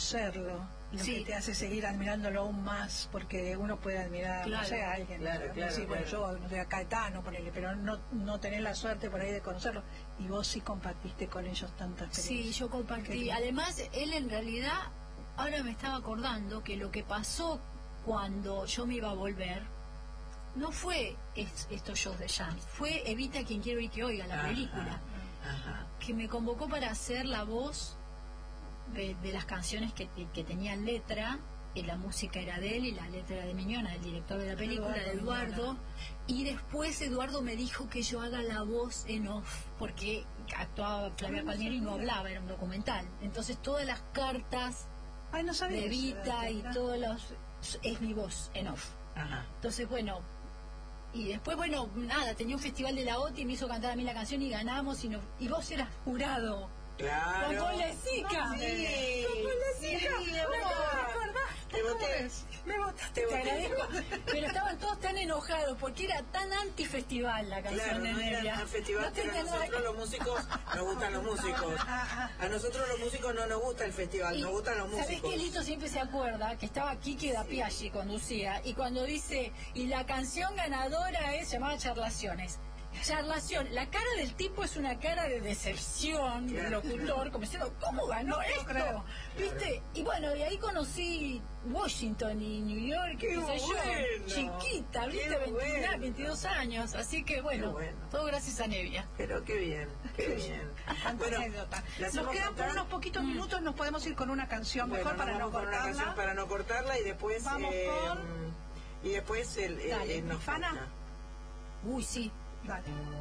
conocerlo lo que te hace seguir admirándolo aún más, porque uno puede admirar, no sé, a alguien, bueno, yo no sé, a Caetano, ponele, pero no tener la suerte por ahí de conocerlo, y vos sí compartiste con ellos tanta experiencia. Sí, yo compartí. Además, él en realidad, ahora me estaba acordando que lo que pasó cuando yo me iba a volver no fue estos shows de jazz, fue Evita quien quiero y que oiga, la película, que me convocó para hacer la voz de las canciones que tenían letra, y la música era de él y la letra era de Miñona, el director de la película, de Eduardo. Y después Eduardo me dijo que yo haga la voz en off, porque actuaba Flavia Palmieri y no hablaba, era un documental. Entonces todas las cartas de Evita y todos los... es mi voz en off. Entonces, bueno, y después, bueno, nada, tenía un festival de la OTI y me hizo cantar a mí la canción y ganamos, y vos eras jurado. Claro. Con Paul Lezica. Sí. Con Paul Lezica. Me votaste. Te agradezco. Pero estaban todos tan enojados porque era tan antifestival la canción de Nevia. Era un festival, pero a nosotros los músicos nos gustan los músicos. A nosotros los músicos no nos gusta el festival, nos gustan los músicos. ¿Sabés que Lito siempre se acuerda que estaba Kiki da Piaggi conducía, y cuando dice, y la canción ganadora es llamada Charlaciones? Charlación, la cara del tipo es una cara de decepción, del locutor, como diciendo, ¿cómo ganó esto? ¿Viste? Y bueno, y ahí conocí Washington y New York, qué sé yo, chiquita, ¿viste? 22 años, así que bueno, todo gracias a Nevia. Pero qué bien, qué bien. Bueno, anécdota. Nos quedan por unos poquitos minutos, nos podemos ir con una canción mejor para no cortarla. Una canción para no cortarla, y después vamos con... y después Dale, nos Fana. Uy, sí. Dale.